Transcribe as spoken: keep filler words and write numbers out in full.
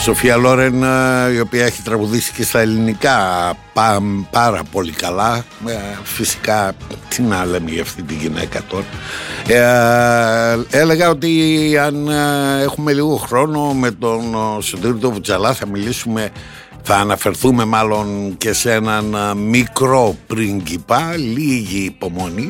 Σοφία Λόρεν, η οποία έχει τραγουδήσει και στα ελληνικά πά, πάρα πολύ καλά. Φυσικά, τι να λέμε για αυτή τη γυναίκα τώρα. ε, Έλεγα ότι αν έχουμε λίγο χρόνο με τον Σωτήρη τον Βουτσαλά θα μιλήσουμε, θα αναφερθούμε μάλλον και σε έναν μικρό πρίγκιπα. Λίγη υπομονή.